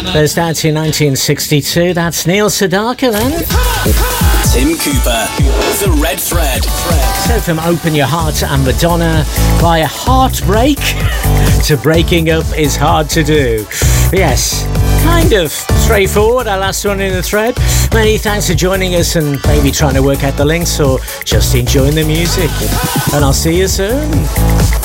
Goes down to 1962. That's Neil Sedaka then. Tim Cooper, The Red Thread. So from Open Your Heart and Madonna, via Heartbreak to Breaking Up is Hard to Do. Yes, kind of straightforward, our last one in the thread. Many thanks for joining us and maybe trying to work out the links or just enjoying the music. And I'll see you soon.